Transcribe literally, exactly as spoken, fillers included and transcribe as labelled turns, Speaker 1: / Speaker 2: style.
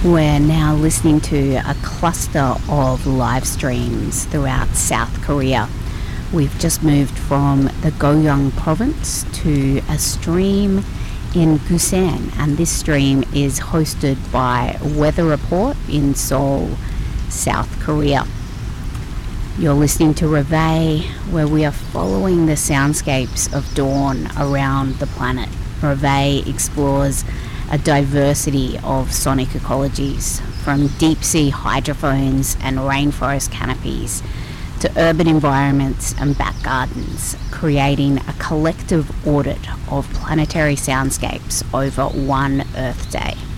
Speaker 1: We're now listening to a cluster of live streams throughout South Korea. We've just moved from the Goryeo province to a stream in Busan, and this stream is hosted by Weather Report in Seoul, South Korea. You're listening to Reveille, where we are following the soundscapes of dawn around the planet. Reveille explores a diversity of sonic ecologies, from deep-sea hydrophones and rainforest canopies to urban environments and back gardens, creating a collective audit of planetary soundscapes over one Earth Day.